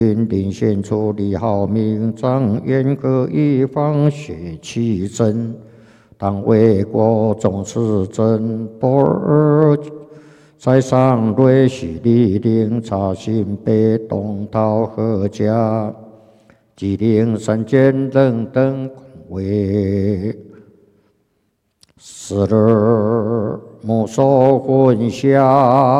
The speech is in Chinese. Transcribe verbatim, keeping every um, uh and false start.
引领献出李浩明，张元各一方血气真。当为国重视真，波尔在上瑞许立令，查询北东道合家，吉令三监等等官位，死日母受混淆。